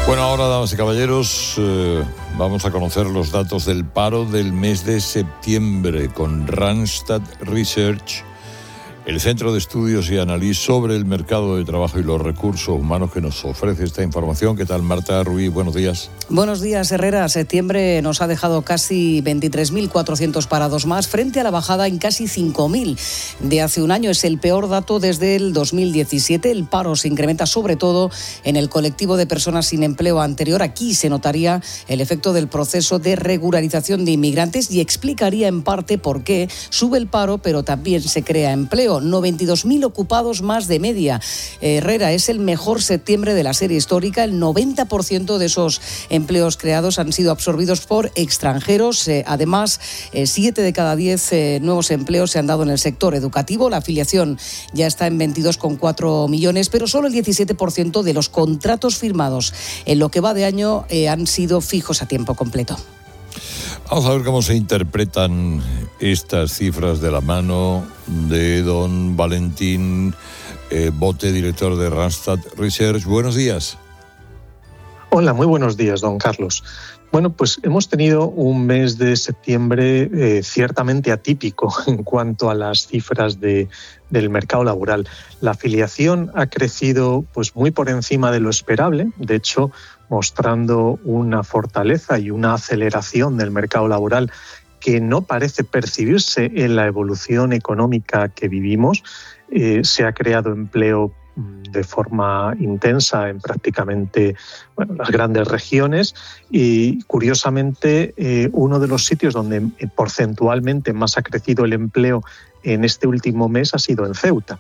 Bueno, ahora, damas y caballeros, vamos a conocer los datos del paro del mes de septiembre con Randstad Research, el Centro de Estudios y Análisis sobre el Mercado de Trabajo y los Recursos Humanos, que nos ofrece esta información. ¿Qué tal, Marta Ruiz? Buenos días. Buenos días, Herrera. Septiembre nos ha dejado casi 23.400 parados más, frente a la bajada en casi 5.000 de hace un año. Es el peor dato desde el 2017. El paro se incrementa sobre todo en el colectivo de personas sin empleo anterior. Aquí se notaría el efecto del proceso de regularización de inmigrantes y explicaría en parte por qué sube el paro, pero también se crea empleo. 92.000 ocupados más de media. Herrera, es el mejor septiembre de la serie histórica. El 90% de esos empleos creados han sido absorbidos por extranjeros. Además, 7 de cada 10 nuevos empleos se han dado en el sector educativo. La afiliación ya está en 22,4 millones, pero solo el 17% de los contratos firmados en lo que va de año han sido fijos a tiempo completo. Vamos a ver cómo se interpretan estas cifras de la mano de don Valentín Bote, director de Randstad Research. Buenos días. Hola, muy buenos días, don Carlos. Bueno, pues hemos tenido un mes de septiembre ciertamente atípico en cuanto a las cifras del mercado laboral. La afiliación ha crecido pues muy por encima de lo esperable, de hecho, mostrando una fortaleza y una aceleración del mercado laboral que no parece percibirse en la evolución económica que vivimos. Se ha creado empleo de forma intensa en prácticamente las grandes regiones y, curiosamente, uno de los sitios donde porcentualmente más ha crecido el empleo en este último mes ha sido en Ceuta.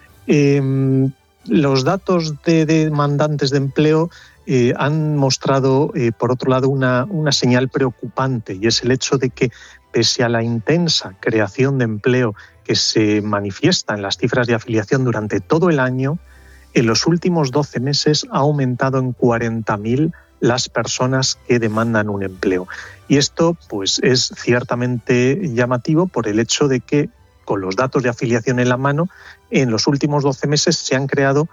Los datos de demandantes de empleo han mostrado, por otro lado, una señal preocupante, y es el hecho de que, pese a la intensa creación de empleo que se manifiesta en las cifras de afiliación durante todo el año, en los últimos 12 meses ha aumentado en 40.000 las personas que demandan un empleo. Y esto pues, es ciertamente llamativo por el hecho de que, con los datos de afiliación en la mano, en los últimos 12 meses se han creado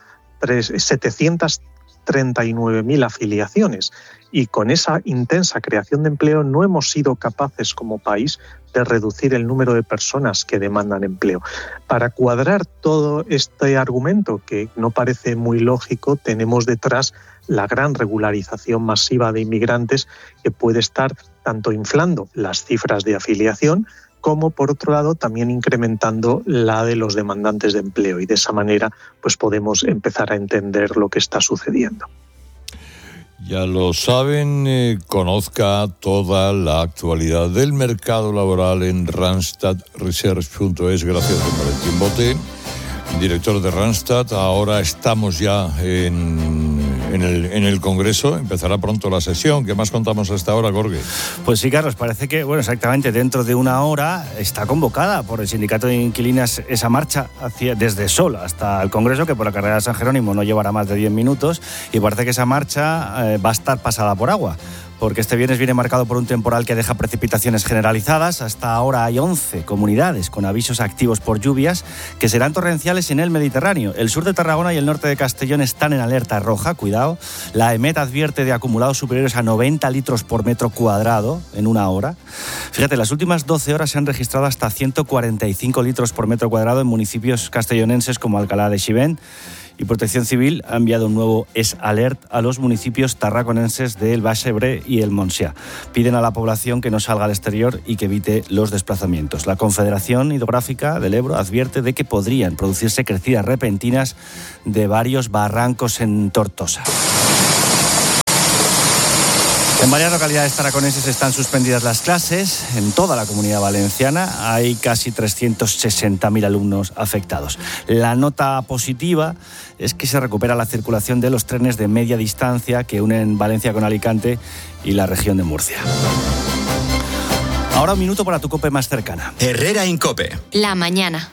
739.000 afiliaciones, y con esa intensa creación de empleo no hemos sido capaces como país de reducir el número de personas que demandan empleo. Para cuadrar todo este argumento, que no parece muy lógico, tenemos detrás la gran regularización masiva de inmigrantes, que puede estar tanto inflando las cifras de afiliación como, por otro lado, también incrementando la de los demandantes de empleo, y de esa manera pues podemos empezar a entender lo que está sucediendo. Ya lo saben, conozca toda la actualidad del mercado laboral en randstadresearch.es. Gracias, don Valentín Bote, director de Randstad. Ahora estamos ya en el Congreso. Empezará pronto la sesión. ¿Qué más contamos hasta ahora, Jorge? Pues sí, Carlos, parece que, exactamente dentro de una hora está convocada por el Sindicato de Inquilinas esa marcha desde Sol hasta el Congreso, que por la carrera de San Jerónimo no llevará más de 10 minutos, y parece que esa marcha va a estar pasada por agua, porque este viernes viene marcado por un temporal que deja precipitaciones generalizadas. Hasta ahora hay 11 comunidades con avisos activos por lluvias que serán torrenciales en el Mediterráneo. El sur de Tarragona y el norte de Castellón están en alerta roja, cuidado. La EMET advierte de acumulados superiores a 90 litros por metro cuadrado en una hora. Fíjate, las últimas 12 horas se han registrado hasta 145 litros por metro cuadrado en municipios castellonenses como Alcalá de Xivert. Y Protección Civil ha enviado un nuevo alert a los municipios tarraconenses de El Baix Ebre y el Montsià. Piden a la población que no salga al exterior y que evite los desplazamientos. La Confederación Hidrográfica del Ebro advierte de que podrían producirse crecidas repentinas de varios barrancos en Tortosa. En varias localidades tarraconenses están suspendidas las clases. En toda la Comunidad Valenciana hay casi 360.000 alumnos afectados. La nota positiva es que se recupera la circulación de los trenes de media distancia que unen Valencia con Alicante y la región de Murcia. Ahora un minuto para tu COPE más cercana. Herrera Incope. La mañana.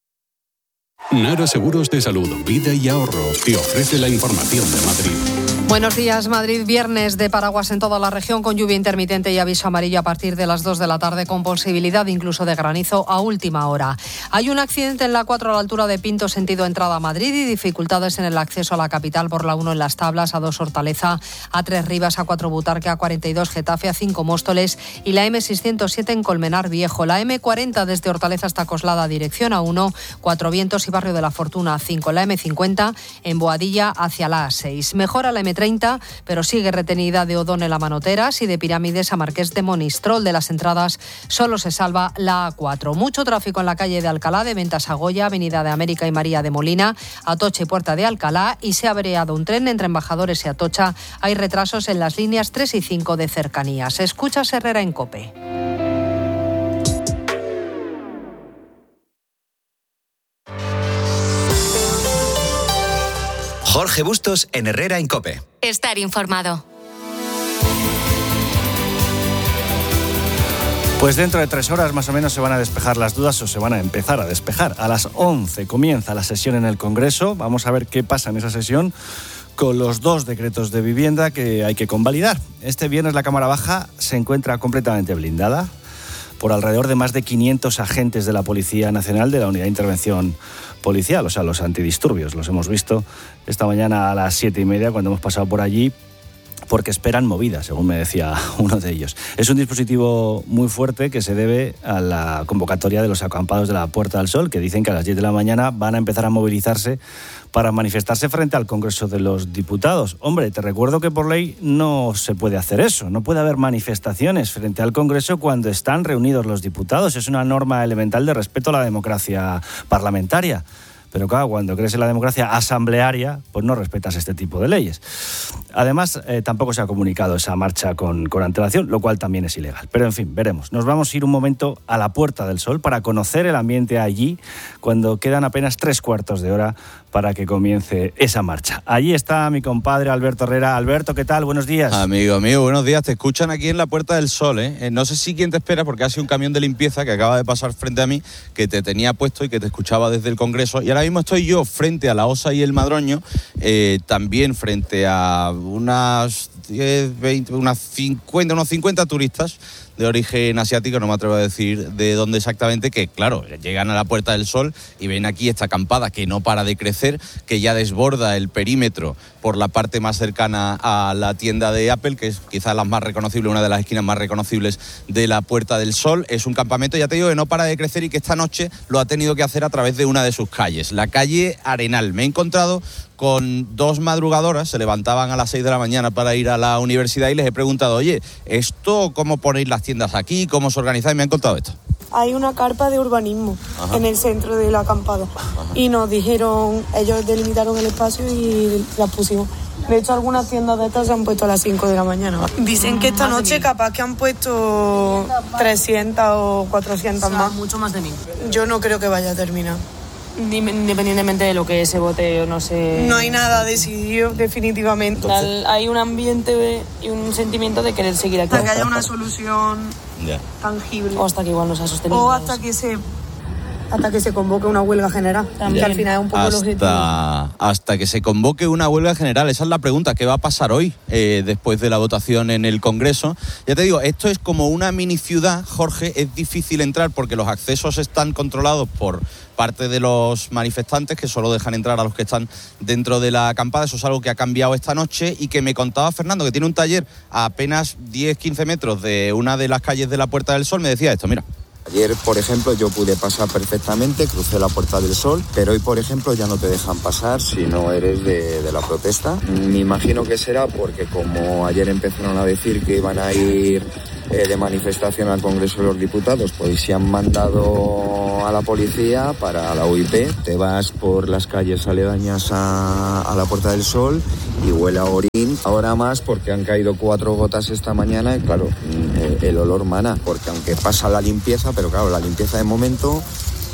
Nara Seguros de Salud, Vida y Ahorro te ofrece la información de Madrid. Buenos días, Madrid. Viernes de paraguas en toda la región con lluvia intermitente y aviso amarillo a partir de las 2 de la tarde con posibilidad incluso de granizo a última hora. Hay un accidente en la 4 a la altura de Pinto, sentido entrada a Madrid, y dificultades en el acceso a la capital por la 1 en Las Tablas, A2 Hortaleza, A3 Rivas, A4 Butarque, A42 Getafe, A5 Móstoles y la M607 en Colmenar Viejo. La M40 desde Hortaleza hasta Coslada, dirección A1, Cuatro Vientos y Barrio de la Fortuna A5. La M50 en Boadilla hacia la A6. Mejora la M30, pero sigue retenida de O'Donnell a Manoteras y de Pirámides a Marqués de Monistrol. De las entradas solo se salva la A4. Mucho tráfico en la calle de Alcalá, de Ventas a Goya, Avenida de América y María de Molina, Atocha y Puerta de Alcalá, y se ha averiado un tren entre Embajadores y Atocha. Hay retrasos en las líneas 3 y 5 de cercanías. Escuchas Herrera en COPE. Jorge Bustos en Herrera en COPE. Estar informado. Pues dentro de 3 horas más o menos se van a despejar las dudas, o se van a empezar a despejar. A las 11 comienza la sesión en el Congreso. Vamos a ver qué pasa en esa sesión con los 2 decretos de vivienda que hay que convalidar. Este viernes la Cámara Baja se encuentra completamente blindada por alrededor de más de 500 agentes de la Policía Nacional, de la Unidad de Intervención Policial, o sea, los antidisturbios. Los hemos visto esta mañana a las 7:30 cuando hemos pasado por allí, porque esperan movidas, según me decía uno de ellos. Es un dispositivo muy fuerte que se debe a la convocatoria de los acampados de la Puerta del Sol, que dicen que a las 10 de la mañana van a empezar a movilizarse para manifestarse frente al Congreso de los Diputados. Hombre, te recuerdo que por ley no se puede hacer eso, no puede haber manifestaciones frente al Congreso cuando están reunidos los diputados. Es una norma elemental de respeto a la democracia parlamentaria. Pero claro, cuando crees en la democracia asamblearia, pues no respetas este tipo de leyes. Además, tampoco se ha comunicado esa marcha con antelación, lo cual también es ilegal. Pero en fin, veremos. Nos vamos a ir un momento a la Puerta del Sol para conocer el ambiente allí, cuando quedan apenas 3/4 de hora para que comience esa marcha. Allí está mi compadre Alberto Herrera. Alberto, ¿qué tal? Buenos días. Amigo mío, buenos días. Te escuchan aquí en la Puerta del Sol, ¿eh? No sé si quién te espera, porque ha sido un camión de limpieza que acaba de pasar frente a mí, que te tenía puesto y que te escuchaba desde el Congreso. Y ahora mismo estoy yo frente a la Osa y el Madroño, también frente a unas 10, 20, unos 50 turistas de origen asiático, no me atrevo a decir de dónde exactamente, que claro, llegan a la Puerta del Sol y ven aquí esta acampada que no para de crecer, que ya desborda el perímetro por la parte más cercana a la tienda de Apple, que es quizás la más reconocible, una de las esquinas más reconocibles de la Puerta del Sol. Es un campamento, ya te digo, que no para de crecer y que esta noche lo ha tenido que hacer a través de una de sus calles, la calle Arenal. Me he encontrado con 2 madrugadoras, se levantaban a las 6 de la mañana para ir a la universidad, y les he preguntado, oye, ¿esto cómo ponéis las tiendas aquí? ¿Cómo se organizáis? Y me han contado esto. Hay una carpa de urbanismo en el centro del acampado. Y nos dijeron, ellos delimitaron el espacio y las pusimos. De hecho, algunas tiendas de estas se han puesto a las 5 de la mañana. Dicen que esta noche capaz que han puesto 300 o 400 más. Mucho más de 1000. Yo no creo que vaya a terminar. Independientemente de lo que se vote o no se... No hay nada decidido definitivamente. Hay un ambiente y un sentimiento de querer seguir aquí. Hasta que haya una solución tangible. O hasta que igual no sea sostenible. O hasta que se convoque una huelga general. También. Que al final es un poco el objetivo. Hasta que se convoque una huelga general. Esa es la pregunta. ¿Qué va a pasar hoy después de la votación en el Congreso? Ya te digo, esto es como una mini ciudad, Jorge. Es difícil entrar porque los accesos están controlados por parte de los manifestantes, que solo dejan entrar a los que están dentro de la acampada. Eso es algo que ha cambiado esta noche y que me contaba Fernando, que tiene un taller a apenas 10-15 metros de una de las calles de la Puerta del Sol. Me decía esto, mira. Ayer, por ejemplo, yo pude pasar perfectamente, crucé la Puerta del Sol, pero hoy, por ejemplo, ya no te dejan pasar si no eres de la protesta. Me imagino que será porque como ayer empezaron a decir que iban a ir de manifestación al Congreso de los Diputados, pues se han mandado a la policía para la OIP. Te vas por las calles aledañas a la Puerta del Sol y huele a orín. Ahora más porque han caído 4 gotas esta mañana y claro, el olor mana, porque aunque pasa la limpieza, pero claro, la limpieza de momento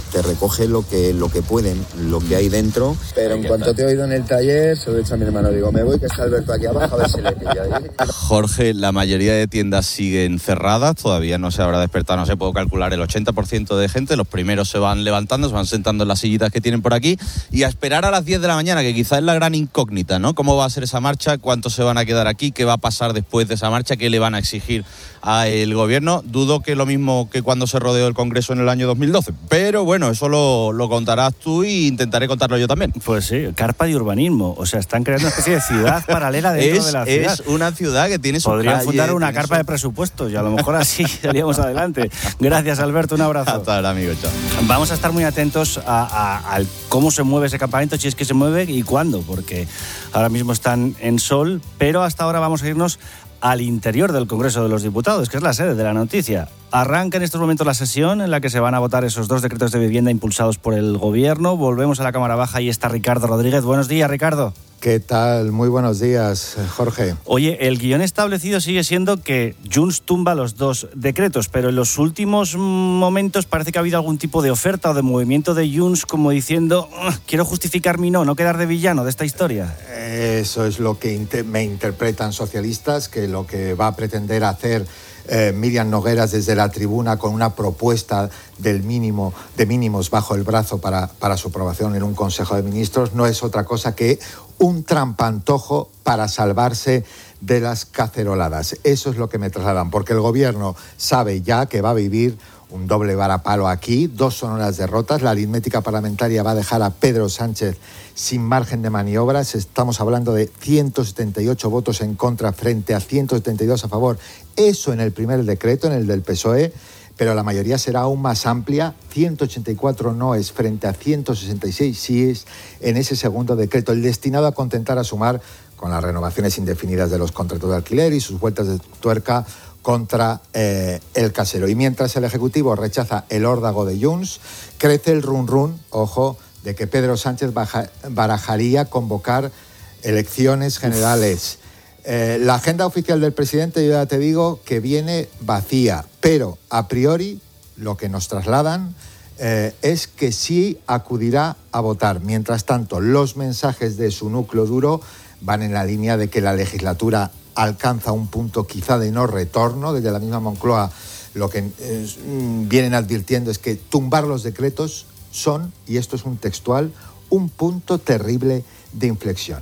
te recoge lo que pueden, lo que hay dentro. Pero en cuanto te he oído en el taller, se lo he dicho a mi hermano, digo, me voy, que está Alberto aquí abajo, a ver si le pilla. Jorge, la mayoría de tiendas siguen cerradas, todavía no se habrá despertado, no se puede calcular el 80% de gente, los primeros se van levantando, se van sentando en las sillitas que tienen por aquí y a esperar a las 10 de la mañana, que quizás es la gran incógnita, ¿no? ¿Cómo va a ser esa marcha? ¿Cuántos se van a quedar aquí? ¿Qué va a pasar después de esa marcha? ¿Qué le van a exigir al gobierno? Dudo que lo mismo que cuando se rodeó el Congreso en el año 2012, pero bueno, eso lo contarás tú e intentaré contarlo yo también. Pues sí, carpa de urbanismo, o sea, están creando una especie de ciudad paralela dentro de la ciudad. Es una ciudad que tiene su Podrían calle, fundar una carpa de presupuestos y a lo mejor así salíamos adelante. Gracias, Alberto, un abrazo. Hasta ahora, amigo, chao. Vamos a estar muy atentos a cómo se mueve ese campamento, si es que se mueve y cuándo, porque ahora mismo están en Sol, pero hasta ahora vamos a irnos al interior del Congreso de los Diputados, que es la sede de la noticia. Arranca en estos momentos la sesión en la que se van a votar esos 2 decretos de vivienda impulsados por el Gobierno. Volvemos a la Cámara Baja y está Ricardo Rodríguez. Buenos días, Ricardo. ¿Qué tal? Muy buenos días, Jorge. Oye, el guión establecido sigue siendo que Junts tumba los 2 decretos, pero en los últimos momentos parece que ha habido algún tipo de oferta o de movimiento de Junts como diciendo, quiero justificar mi no quedar de villano de esta historia. Eso es lo que me interpretan socialistas, que lo que va a pretender hacer Míriam Nogueras desde la tribuna con una propuesta de mínimos bajo el brazo para su aprobación en un Consejo de Ministros no es otra cosa que un trampantojo para salvarse de las caceroladas. Eso es lo que me trasladan, porque el Gobierno sabe ya que va a vivir un doble varapalo aquí, 2 sonoras derrotas. La aritmética parlamentaria va a dejar a Pedro Sánchez sin margen de maniobras. Estamos hablando de 178 votos en contra frente a 172 a favor. Eso en el primer decreto, en el del PSOE, pero la mayoría será aún más amplia. 184 noes frente a 166 síes en ese segundo decreto, el destinado a contentar a Sumar con las renovaciones indefinidas de los contratos de alquiler y sus vueltas de tuerca contra el casero. Y mientras el Ejecutivo rechaza el órdago de Junts, crece el run, ojo, de que Pedro Sánchez barajaría convocar elecciones generales. La agenda oficial del presidente, yo ya te digo, que viene vacía, pero a priori lo que nos trasladan es que sí acudirá a votar. Mientras tanto, los mensajes de su núcleo duro van en la línea de que la legislatura alcanza un punto quizá de no retorno. Desde la misma Moncloa lo que vienen advirtiendo es que tumbar los decretos son, y esto es un textual, un punto terrible de inflexión.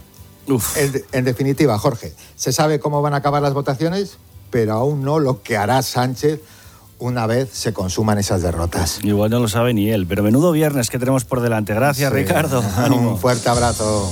En definitiva, Jorge, se sabe cómo van a acabar las votaciones, pero aún no lo que hará Sánchez una vez se consuman esas derrotas. Igual no lo sabe ni él, pero menudo viernes que tenemos por delante. Gracias, sí. Ricardo. Un fuerte abrazo.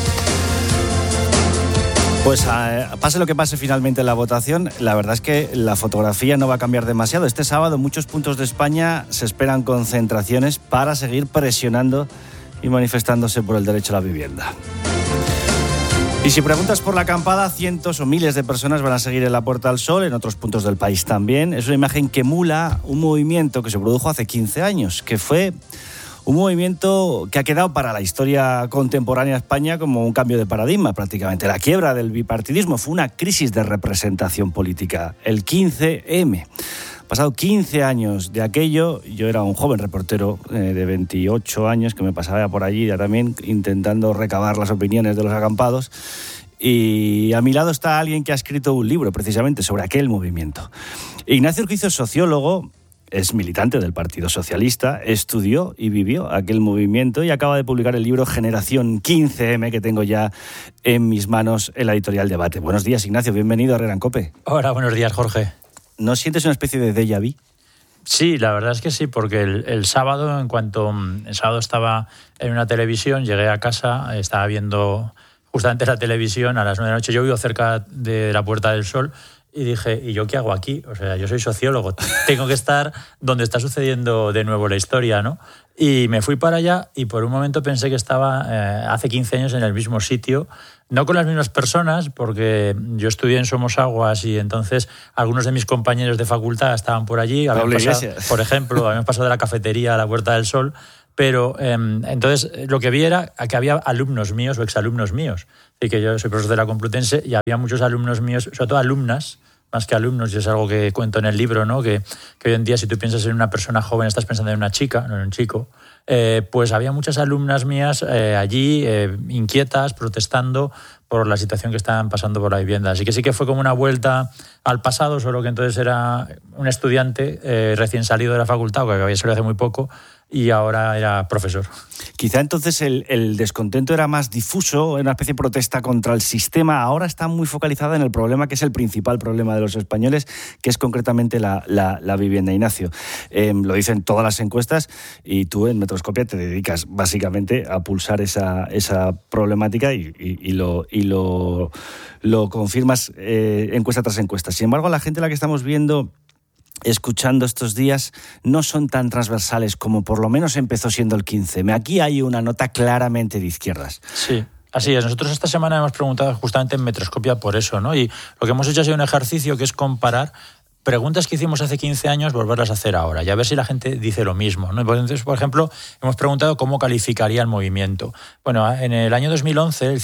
Pues pase lo que pase finalmente en la votación, la verdad es que la fotografía no va a cambiar demasiado. Este sábado en muchos puntos de España se esperan concentraciones para seguir presionando y manifestándose por el derecho a la vivienda. Y si preguntas por la acampada, cientos o miles de personas van a seguir en la Puerta del Sol, en otros puntos del país también. Es una imagen que emula un movimiento que se produjo hace 15 años, que fue un movimiento que ha quedado para la historia contemporánea de España como un cambio de paradigma prácticamente. La quiebra del bipartidismo fue una crisis de representación política, el 15M. Pasado 15 años de aquello, yo era un joven reportero de 28 años que me pasaba por allí ya también intentando recabar las opiniones de los acampados. Y a mi lado está alguien que ha escrito un libro precisamente sobre aquel movimiento. Ignacio Urquizo es sociólogo, es militante del Partido Socialista, estudió y vivió aquel movimiento y acaba de publicar el libro Generación 15M, que tengo ya en mis manos en la editorial Debate. Buenos días, Ignacio, bienvenido a Herrera en COPE. Hola, buenos días, Jorge. ¿No sientes una especie de déjà vu? Sí, la verdad es que sí, porque el sábado, el sábado estaba en una televisión, llegué a casa, estaba viendo justamente la televisión a las 9 de la noche, yo vivo cerca de la Puerta del Sol, y dije, ¿y yo qué hago aquí? O sea, yo soy sociólogo, tengo que estar donde está sucediendo de nuevo la historia, ¿no? Y me fui para allá y por un momento pensé que estaba hace 15 años en el mismo sitio, no con las mismas personas, porque yo estudié en Somosaguas y entonces algunos de mis compañeros de facultad estaban por allí. Por ejemplo, habíamos pasado de la cafetería a la Puerta del Sol, pero entonces lo que vi era que había alumnos míos o exalumnos míos. Y que yo soy profesor de la Complutense y había muchos alumnos míos, sobre todo alumnas, más que alumnos, y es algo que cuento en el libro, ¿no? Que hoy en día, si tú piensas en una persona joven, estás pensando en una chica, no en un chico. Pues había muchas alumnas mías allí inquietas, protestando por la situación que estaban pasando por la vivienda. Así que sí que fue como una vuelta al pasado, solo que entonces era un estudiante recién salido de la facultad, que había salido hace muy poco, y ahora era profesor. Quizá entonces el descontento era más difuso, una especie de protesta contra el sistema. Ahora está muy focalizada en el problema que es el principal problema de los españoles, que es concretamente la vivienda. Ignacio, lo dicen todas las encuestas y tú en Metroscopia te dedicas básicamente a pulsar esa problemática y lo confirmas encuesta tras encuesta. Sin embargo, la gente a la que estamos viendo, escuchando estos días, no son tan transversales como por lo menos empezó siendo el 15M. Aquí hay una nota claramente de izquierdas. Sí. Así es, nosotros esta semana hemos preguntado justamente en Metroscopia por eso, ¿no? Y lo que hemos hecho ha sido un ejercicio que es comparar preguntas que hicimos hace 15 años, volverlas a hacer ahora, y a ver si la gente dice lo mismo, ¿no? Entonces, por ejemplo, hemos preguntado cómo calificaría el movimiento. Bueno, en el año 2011, el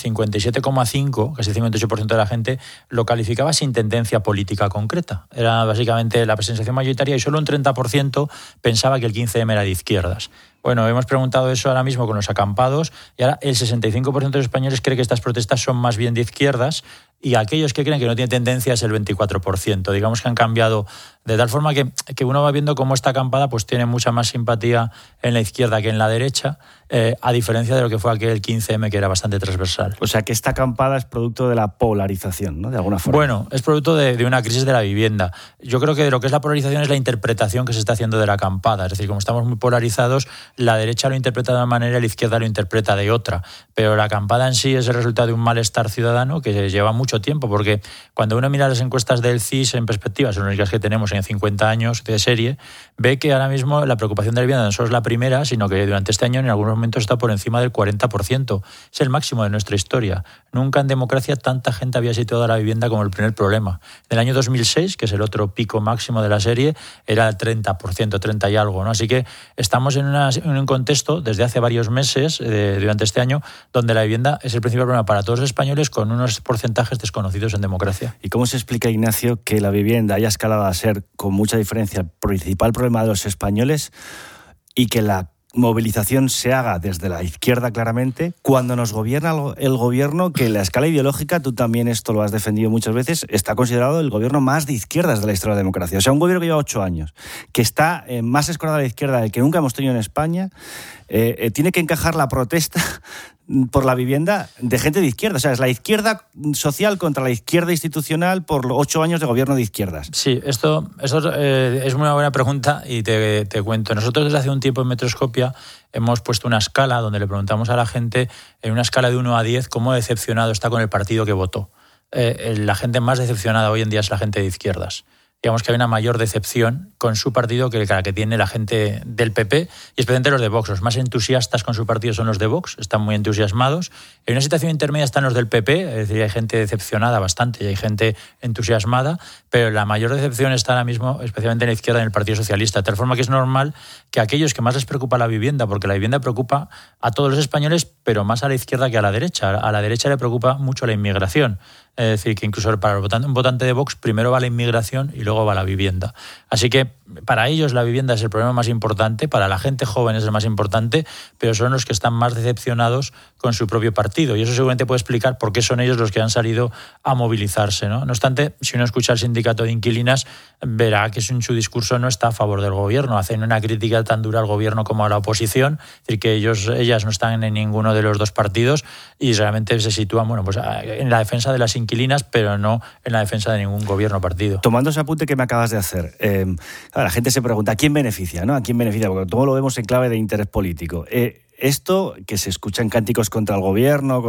57,5%, casi el 58% de la gente, lo calificaba sin tendencia política concreta. Era básicamente la sensación mayoritaria, y solo un 30% pensaba que el 15M era de izquierdas. Bueno, hemos preguntado eso ahora mismo con los acampados, y ahora el 65% de los españoles cree que estas protestas son más bien de izquierdas, y aquellos que creen que no tiene tendencia es el 24%. Digamos que han cambiado de tal forma que uno va viendo cómo esta acampada pues tiene mucha más simpatía en la izquierda que en la derecha, a diferencia de lo que fue aquel 15M, que era bastante transversal. O sea, que esta acampada es producto de la polarización, ¿no? De alguna forma. Bueno, es producto de una crisis de la vivienda. Yo creo que lo que es la polarización es la interpretación que se está haciendo de la acampada. Es decir, como estamos muy polarizados, la derecha lo interpreta de una manera y la izquierda lo interpreta de otra. Pero la acampada en sí es el resultado de un malestar ciudadano que lleva mucho tiempo, porque cuando uno mira las encuestas del CIS en perspectiva, son las únicas que tenemos en 50 años de serie, ve que ahora mismo la preocupación de la vivienda no solo es la primera, sino que durante este año en algunos momentos está por encima del 40%. Es el máximo de nuestra historia. Nunca en democracia tanta gente había situado a la vivienda como el primer problema. En el año 2006, que es el otro pico máximo de la serie, era el 30%, 30 y algo, ¿no? Así que estamos en un contexto desde hace varios meses, durante este año, donde la vivienda es el principal problema para todos los españoles, con unos porcentajes desconocidos en democracia. ¿Y cómo se explica, Ignacio, que la vivienda haya escalado a ser, con mucha diferencia, el principal problema de los españoles, y que la movilización se haga desde la izquierda claramente, cuando nos gobierna el gobierno que en la escala ideológica, tú también esto lo has defendido muchas veces, está considerado el gobierno más de izquierdas de la historia de la democracia? O sea, un gobierno que lleva 8 años, que está más escorado a la izquierda del que nunca hemos tenido en España, tiene que encajar la protesta por la vivienda de gente de izquierda. O sea, es la izquierda social contra la izquierda institucional por 8 años de gobierno de izquierdas. Sí, esto es una buena pregunta y te cuento. Nosotros desde hace un tiempo en Metroscopia hemos puesto una escala donde le preguntamos a la gente, en una escala de 1 a 10, cómo decepcionado está con el partido que votó. La gente más decepcionada hoy en día es la gente de izquierdas. Digamos que hay una mayor decepción con su partido que la que tiene la gente del PP, y especialmente los de Vox. Los más entusiastas con su partido son los de Vox, están muy entusiasmados. En una situación intermedia están los del PP, es decir, hay gente decepcionada bastante y hay gente entusiasmada, pero la mayor decepción está ahora mismo, especialmente en la izquierda, en el Partido Socialista, de tal forma que es normal que aquellos que más les preocupa la vivienda, porque la vivienda preocupa a todos los españoles, pero más a la izquierda que a la derecha. A la derecha le preocupa mucho la inmigración. Es decir, que incluso para un votante de Vox primero va la inmigración y luego va la vivienda. Así que para ellos la vivienda es el problema más importante, para la gente joven es el más importante, pero son los que están más decepcionados con su propio partido. Y eso seguramente puede explicar por qué son ellos los que han salido a movilizarse, ¿no? No obstante, si uno escucha al sindicato de inquilinas, verá que en su discurso no está a favor del gobierno. Hacen una crítica tan dura al gobierno como a la oposición, es decir, que ellas no están en ninguno de los dos partidos y realmente se sitúan en la defensa de las inquilinas, pero no en la defensa de ningún gobierno o partido. Tomando ese apunte que me acabas de hacer, la gente se pregunta, ¿a quién beneficia? ¿No? ¿A quién beneficia? Porque todo lo vemos en clave de interés político. Esto que se escucha en cánticos contra el gobierno,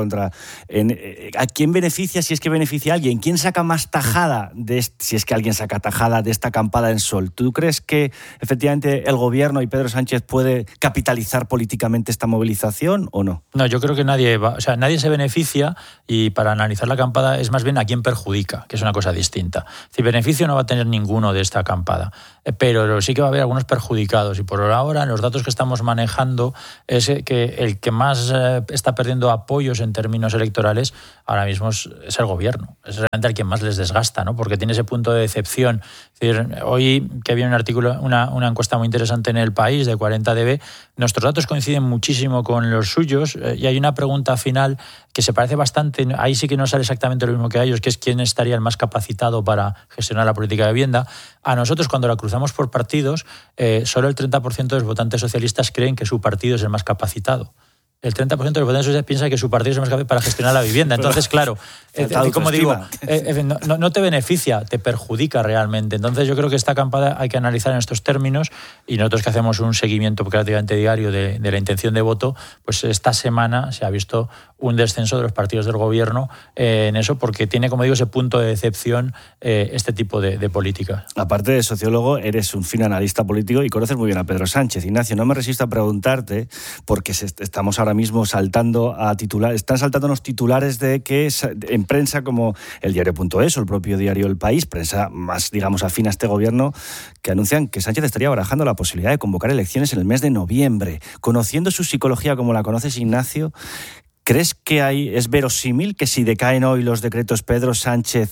¿a quién beneficia, si es que beneficia a alguien? ¿Quién saca más tajada, si es que alguien saca tajada de esta acampada en Sol? ¿Tú crees que efectivamente el gobierno y Pedro Sánchez puede capitalizar políticamente esta movilización o no? No, yo creo que nadie se beneficia, y para analizar la acampada es más bien a quién perjudica, que es una cosa distinta. Es decir, beneficio no va a tener ninguno de esta acampada, pero sí que va a haber algunos perjudicados, y por ahora en los datos que estamos manejando es que el que más está perdiendo apoyos en términos electorales ahora mismo es el gobierno. Es realmente el que más les desgasta, ¿no? Porque tiene ese punto de decepción. Es decir, hoy que había un artículo, una encuesta muy interesante en El País de 40DB, nuestros datos coinciden muchísimo con los suyos y hay una pregunta final que se parece bastante, ahí sí que no sale exactamente lo mismo que a ellos, que es quién estaría el más capacitado para gestionar la política de vivienda. A nosotros, cuando la cruzamos por partidos, solo el 30% de los votantes socialistas creen que su partido es el más capacitado. El 30% de los votantes socialistas piensa que su partido es el más capaz para gestionar la vivienda. Entonces, claro, como digo, no te beneficia, te perjudica realmente. Entonces, yo creo que esta campaña hay que analizar en estos términos y nosotros que hacemos un seguimiento prácticamente diario de la intención de voto, pues esta semana se ha visto un descenso de los partidos del gobierno en eso, porque tiene, como digo, ese punto de decepción este tipo de política. Aparte de sociólogo, eres un fino analista político y conoces muy bien a Pedro Sánchez. Ignacio, no me resisto a preguntarte, porque estamos ahora mismo saltando a titulares, están saltándonos titulares de que en prensa como el diario.es o el propio diario El País, prensa más, digamos, afín a este gobierno, que anuncian que Sánchez estaría barajando la posibilidad de convocar elecciones en el mes de noviembre. Conociendo su psicología como la conoces, Ignacio, ¿crees que es verosímil que si decaen hoy los decretos, Pedro Sánchez,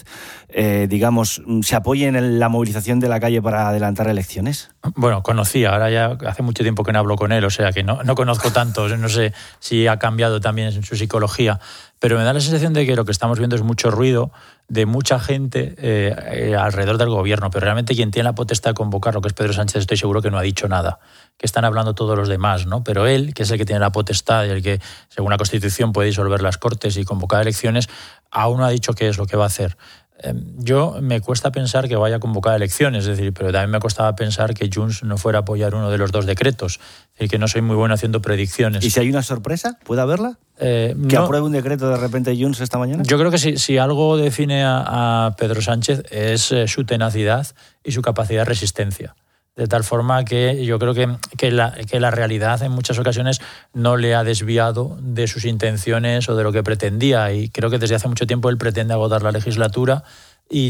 se apoye en la movilización de la calle para adelantar elecciones? Bueno, conocía, ahora ya hace mucho tiempo que no hablo con él, o sea que no conozco tanto, no sé si ha cambiado también en su psicología, pero me da la sensación de que lo que estamos viendo es mucho ruido de mucha gente alrededor del gobierno, pero realmente quien tiene la potestad de convocar, lo que es Pedro Sánchez, estoy seguro que no ha dicho nada, que están hablando todos los demás, ¿no? Pero él, que es el que tiene la potestad y el que, según la Constitución, puede disolver las Cortes y convocar elecciones, aún no ha dicho qué es lo que va a hacer. Yo me cuesta pensar que vaya a convocar elecciones, es decir, pero también me costaba pensar que Junts no fuera a apoyar uno de los dos decretos, es decir, que no soy muy bueno haciendo predicciones. ¿Y si hay una sorpresa? ¿Puede haberla? ¿Que no, apruebe un decreto de repente Junts esta mañana? Yo creo que si algo define a Pedro Sánchez es su tenacidad y su capacidad de resistencia. De tal forma que yo creo que la realidad en muchas ocasiones no le ha desviado de sus intenciones o de lo que pretendía. Y creo que desde hace mucho tiempo él pretende agotar la legislatura y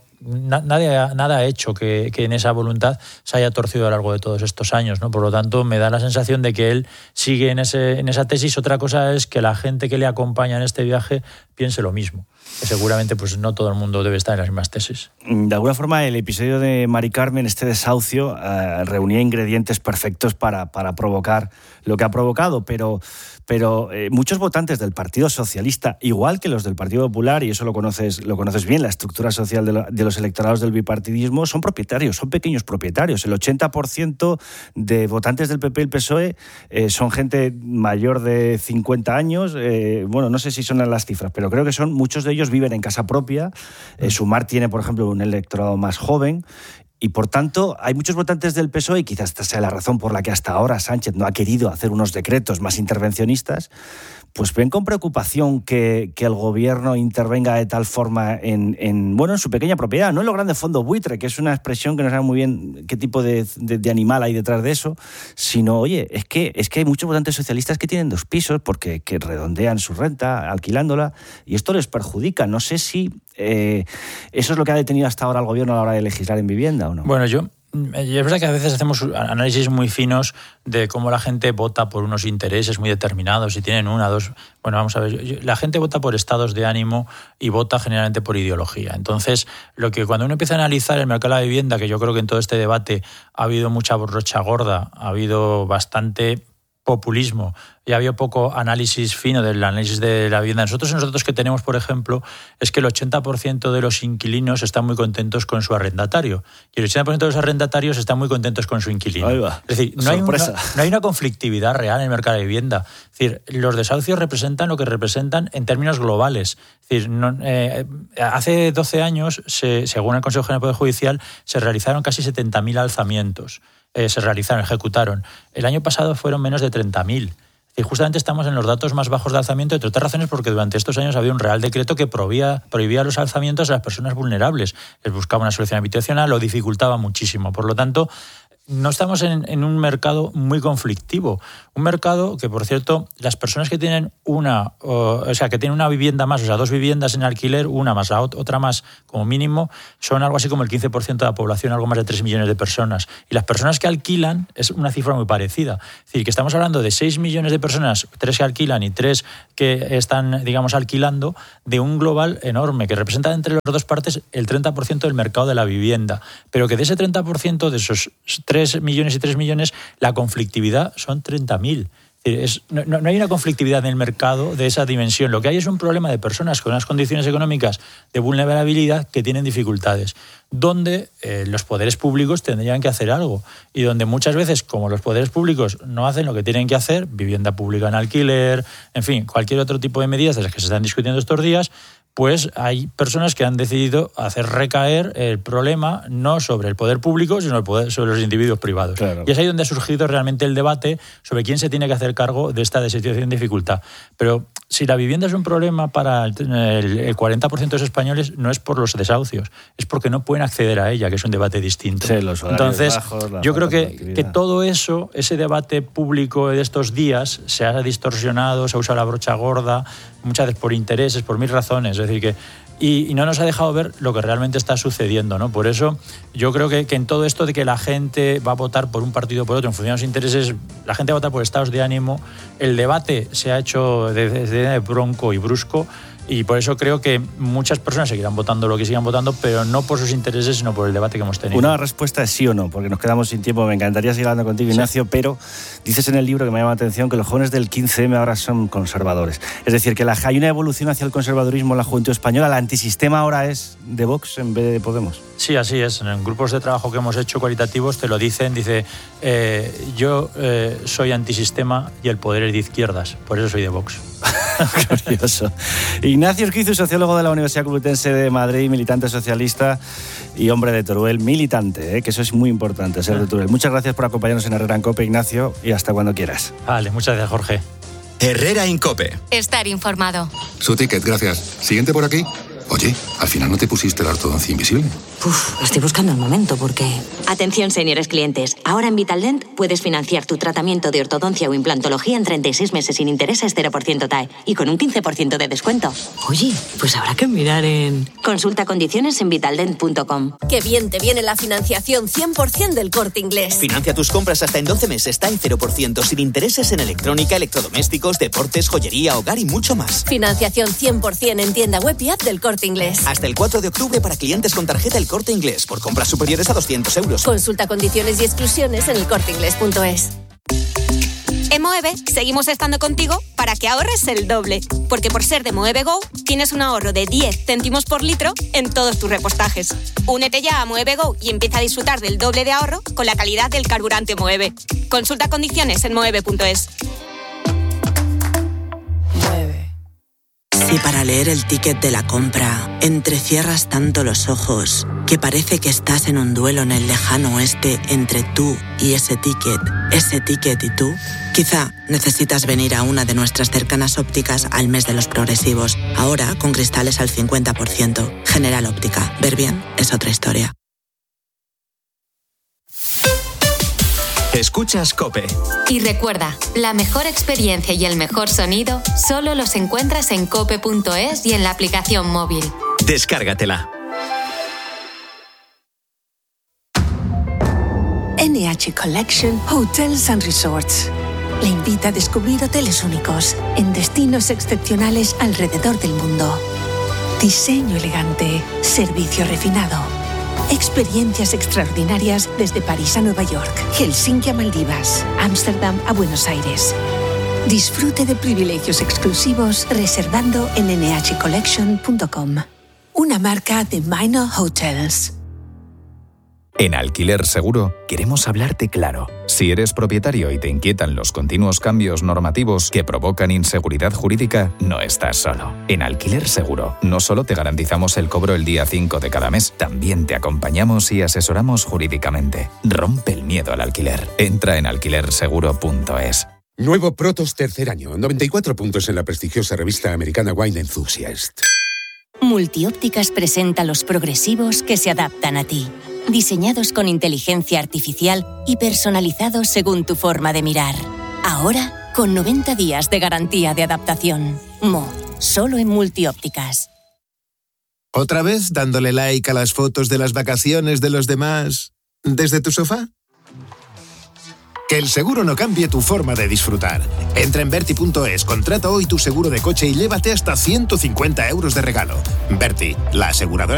nada ha hecho que en esa voluntad se haya torcido a lo largo de todos estos años, ¿no? Por lo tanto, me da la sensación de que él sigue en esa tesis. Otra cosa es que la gente que le acompaña en este viaje piense lo mismo. Que seguramente pues no todo el mundo debe estar en las mismas tesis. De alguna forma, el episodio de Mari Carmen, este desahucio, reunía ingredientes perfectos para provocar lo que ha provocado, pero muchos votantes del Partido Socialista, igual que los del Partido Popular, y eso lo conoces bien, la estructura social de los electorados del bipartidismo, son propietarios, son pequeños propietarios. El 80% de votantes del PP y el PSOE son gente mayor de 50 años, no sé si son las cifras, pero creo que muchos de ellos viven en casa propia. Sumar tiene, por ejemplo, un electorado más joven. Y, por tanto, hay muchos votantes del PSOE, y quizás esta sea la razón por la que hasta ahora Sánchez no ha querido hacer unos decretos más intervencionistas, pues ven con preocupación que el gobierno intervenga de tal forma en su pequeña propiedad, no en lo grande fondo buitre, que es una expresión que no sabe muy bien qué tipo de animal hay detrás de eso, sino, oye, es que hay muchos votantes socialistas que tienen 2 pisos porque que redondean su renta alquilándola, y esto les perjudica. No sé si eso es lo que ha detenido hasta ahora al gobierno a la hora de legislar en vivienda o no. Bueno, es verdad que a veces hacemos análisis muy finos de cómo la gente vota por unos intereses muy determinados, si tienen 1, 2... Bueno, vamos a ver, la gente vota por estados de ánimo y vota generalmente por ideología. Entonces, cuando uno empieza a analizar el mercado de la vivienda, que yo creo que en todo este debate ha habido mucha brocha gorda, ha habido bastante populismo y había poco análisis fino del análisis de la vivienda. Nosotros en los datos que tenemos, por ejemplo, es que el 80% de los inquilinos están muy contentos con su arrendatario y el 80% de los arrendatarios están muy contentos con su inquilino. Es decir, no hay una conflictividad real en el mercado de vivienda. Es decir, los desahucios representan lo que representan en términos globales. Es decir, hace 12 años, según el Consejo General del Poder Judicial, se realizaron casi 70.000 alzamientos. Se ejecutaron. El año pasado fueron menos de 30.000. Y justamente estamos en los datos más bajos de alzamiento, entre otras razones porque durante estos años había un real decreto que prohibía los alzamientos a las personas vulnerables. Les buscaba una solución habitacional, lo dificultaba muchísimo. Por lo tanto, no estamos en un mercado muy conflictivo. Un mercado que, por cierto, las personas que tienen que tienen una vivienda más, o sea, 2 viviendas en alquiler, una más, la otra más como mínimo, son algo así como el 15% de la población, algo más de 3 millones de personas. Y las personas que alquilan es una cifra muy parecida. Es decir, que estamos hablando de 6 millones de personas, 3 que alquilan y 3 que están, digamos, alquilando, de un global enorme, que representa entre las dos partes el 30% del mercado de la vivienda. Pero que de ese 30%, de esos 3 millones y 3 millones, la conflictividad son 30.000. No hay una conflictividad en el mercado de esa dimensión. Lo que hay es un problema de personas con unas condiciones económicas de vulnerabilidad que tienen dificultades, donde los poderes públicos tendrían que hacer algo y donde muchas veces, como los poderes públicos no hacen lo que tienen que hacer, vivienda pública en alquiler, en fin, cualquier otro tipo de medidas de las que se están discutiendo estos días, pues hay personas que han decidido hacer recaer el problema no sobre el poder público, sino sobre los individuos privados. Claro. Y es ahí donde ha surgido realmente el debate sobre quién se tiene que hacer cargo de esta situación de dificultad. Pero si la vivienda es un problema para el 40% de los españoles, no es por los desahucios, es porque no pueden acceder a ella, que es un debate distinto. Sí, los Entonces, bajos, yo creo que todo eso, ese debate público de estos días, se ha distorsionado, se ha usado la brocha gorda, muchas veces por intereses, por 1000 razones. Es decir, que y no nos ha dejado ver lo que realmente está sucediendo, ¿no? Por eso yo creo que en todo esto de que la gente va a votar por un partido o por otro en función de los intereses, la gente va a votar por estados de ánimo, el debate se ha hecho de bronco y brusco, y por eso creo que muchas personas seguirán votando lo que sigan votando, pero no por sus intereses, sino por el debate que hemos tenido. Una respuesta es sí o no, porque nos quedamos sin tiempo. Me encantaría seguir hablando contigo, Ignacio, pero dices en el libro, que me llama la atención, que los jóvenes del 15M ahora son conservadores. Es decir, que hay una evolución hacia el conservadurismo en la juventud española. ¿El antisistema ahora es de Vox en vez de Podemos? Sí, así es. En grupos de trabajo que hemos hecho cualitativos te lo dicen. Dice, yo soy antisistema y el poder es de izquierdas, por eso soy de Vox. Curioso. Ignacio Urquizu, sociólogo de la Universidad Complutense de Madrid, militante socialista y hombre de Teruel, militante, que eso es muy importante, ser de Teruel. Muchas gracias por acompañarnos en Herrera en COPE, Ignacio, y hasta cuando quieras. Vale, muchas gracias, Jorge. Herrera en COPE. Estar informado. Su ticket, gracias. Siguiente por aquí. Oye, al final no te pusiste la ortodoncia invisible. Estoy buscando el momento porque... Atención, señores clientes. Ahora en Vitaldent puedes financiar tu tratamiento de ortodoncia o implantología en 36 meses sin intereses, 0% TAE y con un 15% de descuento. Oye, pues habrá que mirar en... Consulta condiciones en vitaldent.com. Qué bien te viene la financiación 100% del Corte Inglés. Financia tus compras hasta en 12 meses, TAE 0%, sin intereses en electrónica, electrodomésticos, deportes, joyería, hogar y mucho más. Financiación 100% en tienda web y app del Corte Inglés. Hasta el 4 de octubre para clientes con tarjeta El Corte Inglés por compras superiores a 200 euros. Consulta condiciones y exclusiones en elcorteinglés.es. En Moeve seguimos estando contigo para que ahorres el doble. Porque por ser de Moeve Go, tienes un ahorro de 10 céntimos por litro en todos tus repostajes. Únete ya a Moeve Go y empieza a disfrutar del doble de ahorro con la calidad del carburante Moeve. Consulta condiciones en moeve.es. Si para leer el ticket de la compra entrecierras tanto los ojos que parece que estás en un duelo en el lejano oeste entre tú y ese ticket y tú, quizá necesitas venir a una de nuestras cercanas ópticas al mes de los progresivos, ahora con cristales al 50%. General Óptica. Ver bien es otra historia. Escuchas COPE. Y recuerda, la mejor experiencia y el mejor sonido solo los encuentras en cope.es y en la aplicación móvil. Descárgatela. NH Collection Hotels and Resorts le invita a descubrir hoteles únicos en destinos excepcionales alrededor del mundo. Diseño elegante, servicio refinado. Experiencias extraordinarias desde París a Nueva York, Helsinki a Maldivas, Ámsterdam a Buenos Aires. Disfrute de privilegios exclusivos reservando en nhcollection.com. Una marca de Minor Hotels. En Alquiler Seguro queremos hablarte claro. Si eres propietario y te inquietan los continuos cambios normativos que provocan inseguridad jurídica, no estás solo. En Alquiler Seguro no solo te garantizamos el cobro el día 5 de cada mes, también te acompañamos y asesoramos jurídicamente. Rompe el miedo al alquiler. Entra en alquilerseguro.es. Nuevo Protos tercer año, 94 puntos en la prestigiosa revista americana Wine Enthusiast. Multiópticas presenta los progresivos que se adaptan a ti. diseñados con inteligencia artificial y personalizados según tu forma de mirar. Ahora, con 90 días de garantía de adaptación. Mo, solo en Multiópticas. ¿Otra vez dándole like a las fotos de las vacaciones de los demás desde tu sofá? Que el seguro no cambie tu forma de disfrutar. Entra en Verti.es, contrata hoy tu seguro de coche y llévate hasta 150 euros de regalo. Verti, la aseguradora